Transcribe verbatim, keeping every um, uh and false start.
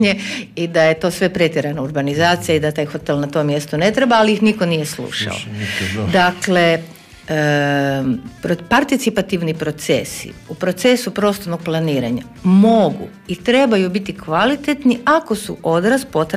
i da je to sve pretjerana urbanizacija i da taj hotel na tom mjestu ne treba, ali ih niko nije slušao. Dakle, e, participativni procesi u procesu prostornog planiranja mogu i trebaju biti kvalitetni ako su odraz potreba